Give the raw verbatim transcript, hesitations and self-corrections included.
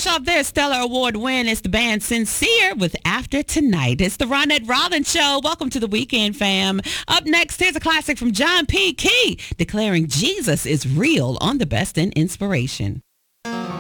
Fresh off their Stellar Award win, it's the band Sincere with After Tonight. It's the Ronette Rollins Show. Welcome to the weekend, fam. Up next, here's a classic from John P. Key, declaring Jesus is real on the Best in Inspiration.